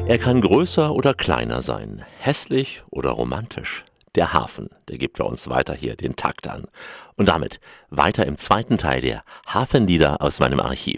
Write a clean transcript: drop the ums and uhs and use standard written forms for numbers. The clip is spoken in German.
Er kann größer oder kleiner sein, hässlich oder romantisch. Der Hafen, der gibt für uns weiter hier den Takt an. Und damit weiter im zweiten Teil der Hafenlieder aus meinem Archiv.